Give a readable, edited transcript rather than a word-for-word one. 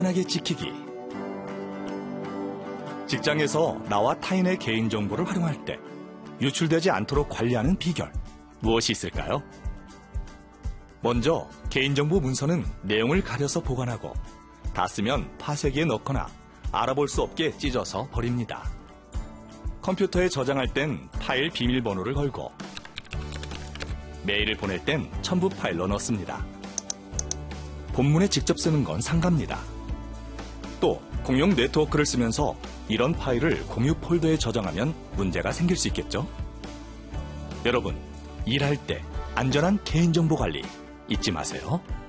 안전하게 지키기. 직장에서 나와 타인의 개인정보를 활용할 때 유출되지 않도록 관리하는 비결, 무엇이 있을까요? 먼저 개인정보 문서는 내용을 가려서 보관하고 다 쓰면 파쇄기에 넣거나 알아볼 수 없게 찢어서 버립니다. 컴퓨터에 저장할 땐 파일 비밀번호를 걸고 메일을 보낼 땐 첨부 파일로 넣습니다. 본문에 직접 쓰는 건 상가입니다. 또 공용 네트워크를 쓰면서 이런 파일을 공유 폴더에 저장하면 문제가 생길 수 있겠죠? 여러분, 일할 때 안전한 개인정보 관리 잊지 마세요.